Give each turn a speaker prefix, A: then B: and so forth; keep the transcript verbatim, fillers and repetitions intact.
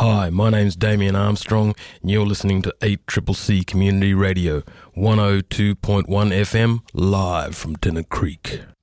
A: Hi, my name's Damien Armstrong, and you're listening to eight C C C Community Radio, one oh two point one F M, live from Tennant Creek.